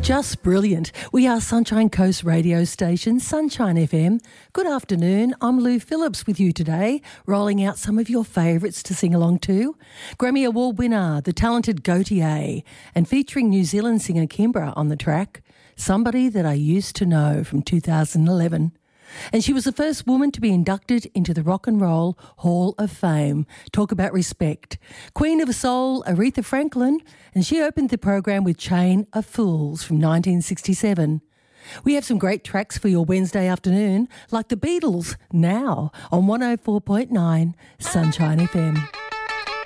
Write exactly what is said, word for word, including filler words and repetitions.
Just brilliant. We are Sunshine Coast radio station, Sunshine F M. Good afternoon. I'm Lou Phillips with you today, rolling out some of your favourites to sing along to. Grammy Award winner, the talented Gautier, and featuring New Zealand singer Kimbra on the track, Somebody That I Used to Know from two thousand eleven. And she was the first woman to be inducted into the Rock and Roll Hall of Fame. Talk about respect. Queen of Soul, Aretha Franklin, and she opened the program with Chain of Fools from nineteen sixty-seven. We have some great tracks for your Wednesday afternoon, like the Beatles, now on one oh four point nine Sunshine F M.